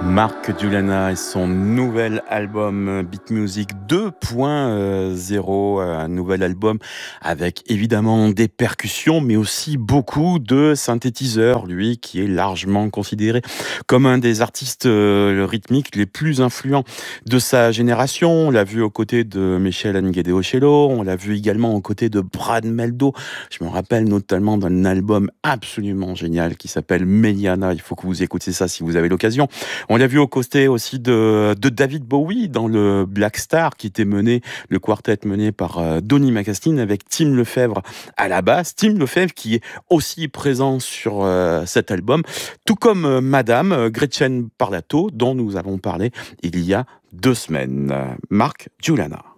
Mark Giuliana et son nouvel album Beat Music 2.0, un nouvel album avec évidemment des percussions mais aussi beaucoup de synthétiseurs, lui qui est largement considéré comme un des artistes rythmiques les plus influents de sa génération. On l'a vu aux côtés de Michel Ngedeocello, on l'a vu également aux côtés de Brad Meldo. Je me rappelle notamment d'un album absolument génial qui s'appelle Meliana. Il faut que vous écoutiez ça si vous avez l'occasion. On l'a vu aux côtés aussi de David Bowie dans le Black Star, qui était le quartet mené par Donny McCaslin avec Tim Lefebvre à la basse. Tim Lefebvre qui est aussi présent sur cet album, tout comme Madame Gretchen Parlato, dont nous avons parlé il y a 2 semaines. Mark Giuliana.